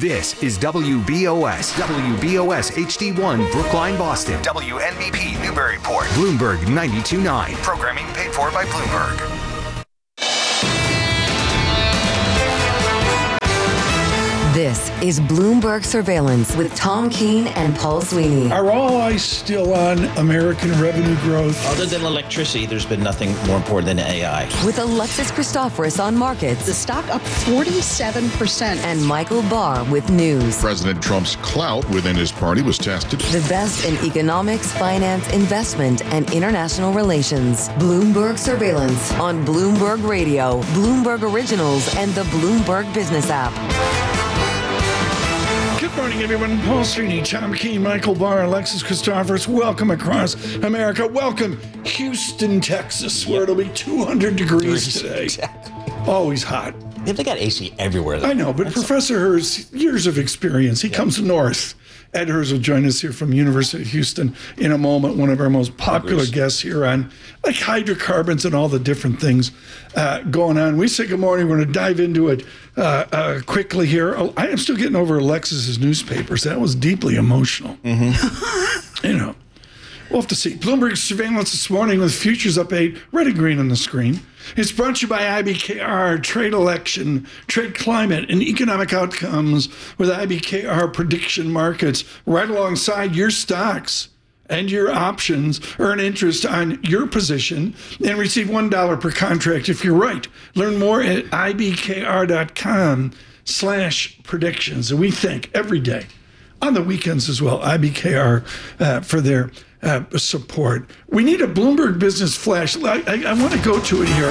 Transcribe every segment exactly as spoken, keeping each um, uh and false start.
This is W B O S, W B O S H D one, Brookline, Boston. W N B P, Newburyport. Bloomberg ninety-two point nine. Programming paid for by Bloomberg. This is Bloomberg Surveillance with Tom Keene and Paul Sweeney. Are all eyes still on American revenue growth? Other than electricity, there's been nothing more important than A I. With Alexis Christoforous on markets. The stock up forty-seven percent. And Michael Barr with news. President Trump's clout within his party was tested. The best in economics, finance, investment, and international relations. Bloomberg Surveillance on Bloomberg Radio, Bloomberg Originals, and the Bloomberg Business app. Good morning, everyone. Paul Sweeney, Tom Keene, Michael Barr, Alexis Christoforous. Welcome across America. Welcome, Houston, Texas, where it'll be two hundred degrees today. Exactly. Always hot. They got A C everywhere, though. I know, but That's Professor Herz, years of experience. He yeah. comes north. Ed Herz will join us here from University of Houston in a moment, one of our most popular guests here on like hydrocarbons and all the different things uh, going on. We say good morning. We're going to dive into it uh, uh, quickly here. Oh, I am still getting over Alexis's newspapers. That was deeply emotional. Mm-hmm. You know, we'll have to see. Bloomberg Surveillance this morning with futures up eight, red and green on the screen. It's brought to you by I B K R, trade election, trade climate, and economic outcomes with I B K R prediction markets right alongside your stocks and your options. Earn interest on your position and receive one dollar per contract if you're right. Learn more at ibkr.com slash predictions. And we thank every day, on the weekends as well, I B K R uh, for their Uh, support. We need a Bloomberg Business Flash. I, I, I want to go to it here.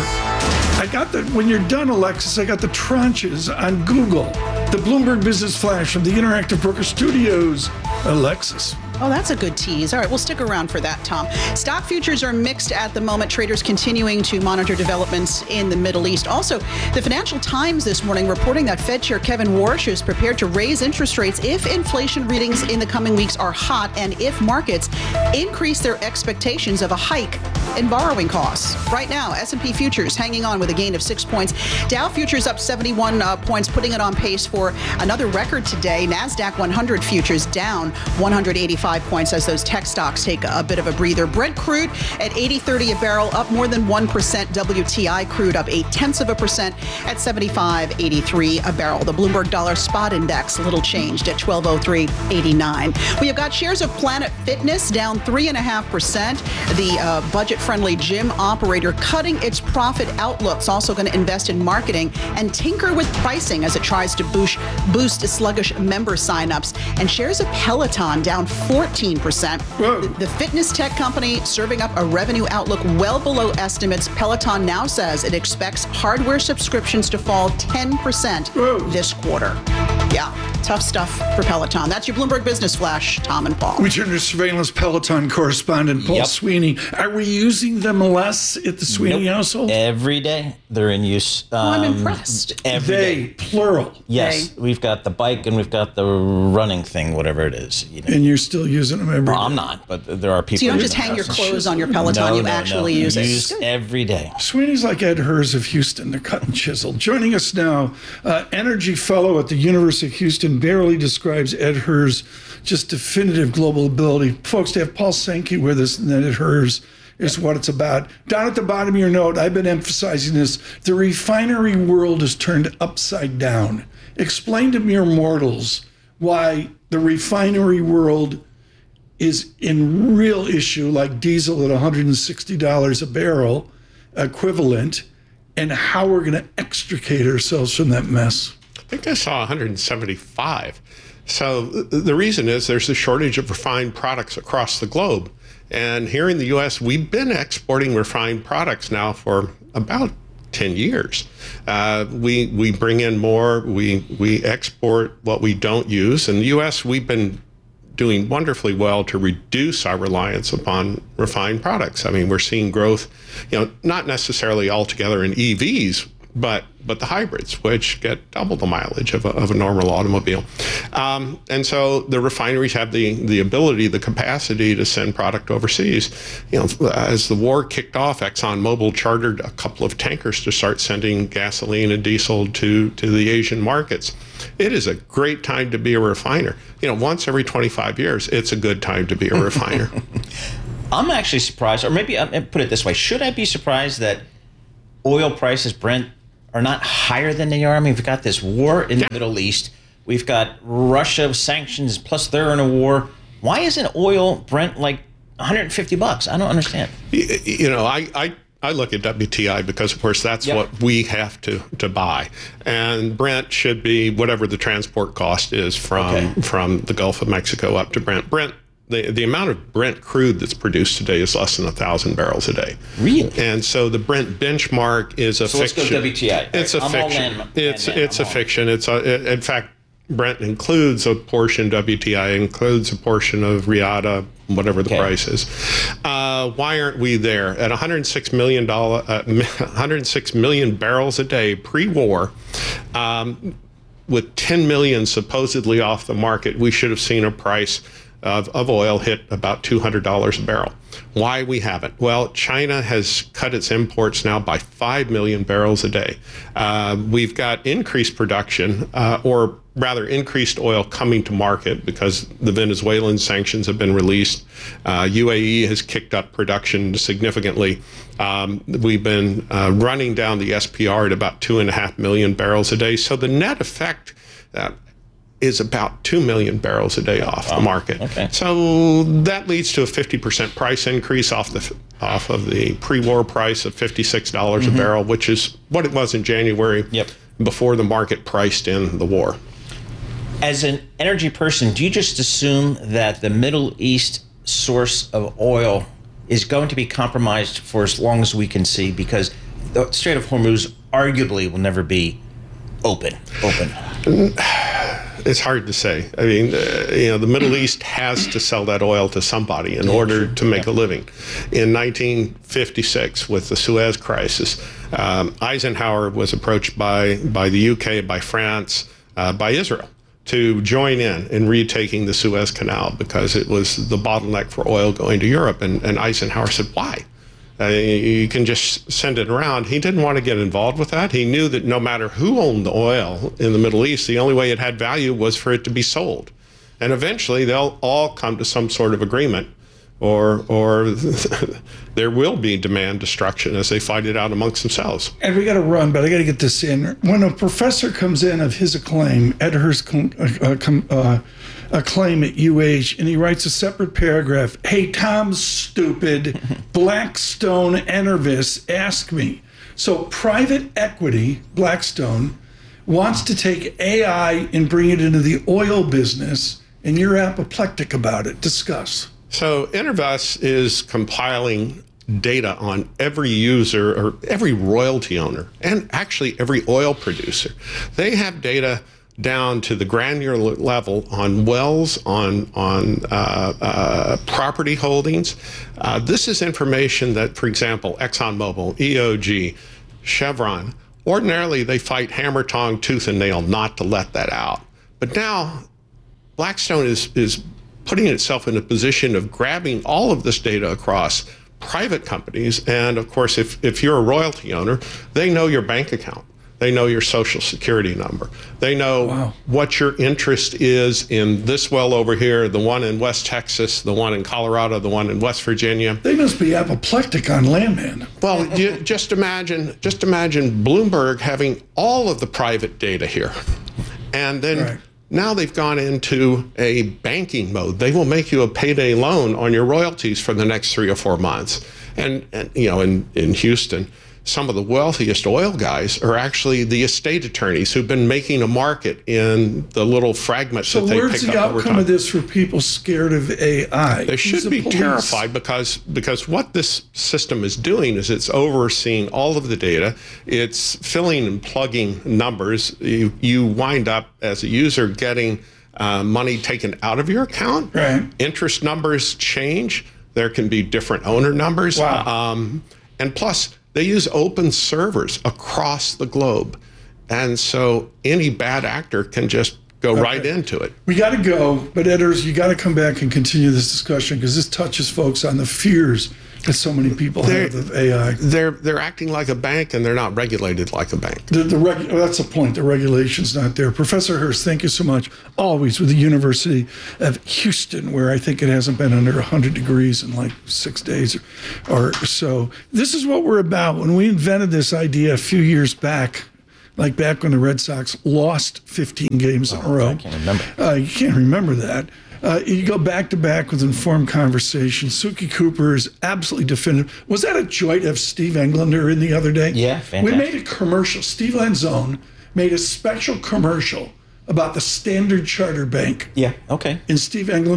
I got the, when you're done, Alexis, I got the tranches on Google. The Bloomberg Business Flash from the Interactive Broker Studios. Alexis. Oh, that's a good tease. All right, we'll stick around for that, Tom. Stock futures are mixed at the moment. Traders continuing to monitor developments in the Middle East. Also, the Financial Times this morning reporting that Fed Chair Kevin Warsh is prepared to raise interest rates if inflation readings in the coming weeks are hot and if markets increase their expectations of a hike in borrowing costs. Right now, S and P futures hanging on with a gain of six points. Dow futures up seventy-one uh, points, putting it on pace for another record today. NASDAQ one hundred futures down one hundred eighty-five points as those tech stocks take a bit of a breather. Brent crude at eighty thirty a barrel, up more than one percent. W T I crude up eight tenths of a percent at seventy-five eighty-three a barrel. The Bloomberg Dollar Spot Index little changed at twelve oh three eighty-nine. We have got shares of Planet Fitness down three and a half percent. The uh, budget-friendly gym operator cutting its profit outlook. It's also going to invest in marketing and tinker with pricing as it tries to boost boost sluggish member signups. And shares of Peloton down fourteen percent. The, the fitness tech company serving up a revenue outlook well below estimates. Peloton now says it expects hardware subscriptions to fall ten percent Whoa. This quarter. Yeah, tough stuff for Peloton. That's your Bloomberg Business Flash, Tom and Paul. We turn to surveillance Peloton correspondent Paul yep. Sweeney. Are we using them less at the Sweeney nope. household? Every day they're in use. Um, oh, I'm impressed. Every they, day. plural. Yes, they. We've got the bike and we've got the running thing, whatever it is. You know. And you're still using them every well, day? I'm not, but there are people. So you don't just using hang your them. clothes on your Peloton, no, you no, actually no. use it. Use every day. Sweeney's like Ed Herz of Houston. They're cut and chiseled. Joining us now, uh, energy fellow at the University of Houston, barely describes Ed Herz, just definitive global ability. Folks, to have Paul Sankey with us and Ed Herz is what it's about. Down at the bottom of your note, I've been emphasizing this. The refinery world is turned upside down. Explain to mere mortals why the refinery world is in real issue, like diesel at one hundred sixty dollars a barrel equivalent, and how we're going to extricate ourselves from that mess. I think I saw one hundred seventy-five. So the reason is there's a shortage of refined products across the globe. And here in the U S, we've been exporting refined products now for about ten years. Uh, we we bring in more, we, we export what we don't use. In the U S, we've been doing wonderfully well to reduce our reliance upon refined products. I mean, we're seeing growth, you know, not necessarily altogether in E Vs, but but the hybrids, which get double the mileage of a, of a normal automobile. Um, and so the refineries have the, the ability, the capacity to send product overseas. You know, as the war kicked off, ExxonMobil chartered a couple of tankers to start sending gasoline and diesel to, to the Asian markets. It is a great time to be a refiner. You know, once every twenty-five years, it's a good time to be a refiner. I'm actually surprised, or maybe I'll put it this way. Should I be surprised that oil prices, Brent, are not higher than they are? I mean, we've got this war in the Middle East. We've got Russia sanctions, plus they're in a war. Why isn't oil, Brent, like one hundred fifty bucks? I don't understand. You, you know, I, I I look at W T I because, of course, that's yep. what we have to, to buy. And Brent should be whatever the transport cost is from okay. from the Gulf of Mexico up to Brent. Brent, the, the amount of Brent crude that's produced today is less than one thousand barrels a day. Really? And so the Brent benchmark is a so fiction. So let's go W T I. It's a I'm fiction. All in, it's man, man, it's I'm a fiction. It's a, in fact, Brent includes a portion, W T I includes a portion of Riata, whatever the okay. price is. Uh, why aren't we there? At one hundred six million dollars, uh, one hundred six million barrels a day pre-war, um, with ten million supposedly off the market, we should have seen a price of, of oil hit about two hundred dollars a barrel. Why we haven't? Well, China has cut its imports now by five million barrels a day. Uh, we've got increased production, uh, or rather increased oil coming to market because the Venezuelan sanctions have been released. Uh, U A E has kicked up production significantly. Um, we've been uh, running down the S P R at about two and a half million barrels a day. So the net effect uh, is about two million barrels a day off the market. Okay. So that leads to a fifty percent price increase off the off of the pre-war price of fifty-six dollars mm-hmm. a barrel, which is what it was in January yep. before the market priced in the war. As an energy person, do you just assume that the Middle East source of oil is going to be compromised for as long as we can see? Because the Strait of Hormuz arguably will never be open. Open. It's hard to say. I mean, uh, you know, the Middle East has to sell that oil to somebody in order to make a living. In nineteen fifty-six, with the Suez Crisis, um, Eisenhower was approached by by the U K, by France, uh, by Israel to join in in retaking the Suez Canal because it was the bottleneck for oil going to Europe. And, and Eisenhower said, why? Uh, you can just send it around. He didn't want to get involved with that. He knew that no matter who owned the oil in the Middle East, the only way it had value was for it to be sold. And eventually they'll all come to some sort of agreement, or or there will be demand destruction as they fight it out amongst themselves. And we got to run, but I got to get this in. When a professor comes in of his acclaim, Ed Hurst uh, uh, acclaim at U H, and he writes a separate paragraph. Hey, Tom, stupid, Blackstone Enervis, ask me. So private equity, Blackstone, wants to take A I and bring it into the oil business, and you're apoplectic about it. Discuss. So Enervus is compiling data on every user or every royalty owner and actually every oil producer. They have data down to the granular level on wells, on on uh, uh, property holdings. Uh, this is information that, for example, ExxonMobil, E O G, Chevron, ordinarily they fight hammer, tong, tooth and nail not to let that out. But now Blackstone is is putting itself in a position of grabbing all of this data across private companies. And of course, if, if you're a royalty owner, they know your bank account. They know your social security number. They know wow. what your interest is in this well over here, the one in West Texas, the one in Colorado, the one in West Virginia. They must be apoplectic on Landman. Well, you just imagine, just imagine Bloomberg having all of the private data here. And then right. now they've gone into a banking mode. They will make you a payday loan on your royalties for the next three or four months. And, and you know, in, in Houston, some of the wealthiest oil guys are actually the estate attorneys who've been making a market in the little fragments so that they pick up over time. So where's the outcome of this for people scared of A I? They should be terrified because because what this system is doing is it's overseeing all of the data. It's filling and plugging numbers. You, you wind up, as a user, getting uh, money taken out of your account. Right. Interest numbers change. There can be different owner numbers. Wow. Um, and plus, They use open servers across the globe. And so any bad actor can just go Okay. right into it. We got to go, but editors, you got to come back and continue this discussion because this touches folks on the fears that so many people They're- have of A I. They're they're acting like a bank and they're not regulated like a bank. The, the reg, well, that's the point. The regulation's not there. Professor Hurst, thank you so much. Always with the University of Houston, where I think it hasn't been under one hundred degrees in like six days or, or so. This is what we're about. When we invented this idea a few years back, like back when the Red Sox lost fifteen games in a row. I can't remember. Uh, you can't remember that. Uh, you go back to back with informed conversation. Suki Cooper is absolutely definitive. Was that a joy to have Steve Englander in the other day? Yeah, fantastic. We made a commercial. Steve Lanzone made a special commercial about the Standard Charter Bank. Yeah. Okay. And Steve Englander